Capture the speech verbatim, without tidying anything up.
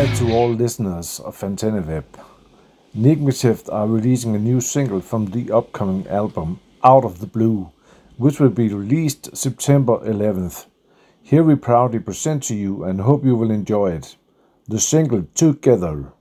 hi to all listeners of AntennaWeb. Nigmative are releasing a new single from the upcoming album Out of the Blue, which will be released September eleventh. Here we proudly present to you and hope you will enjoy it. The single Together.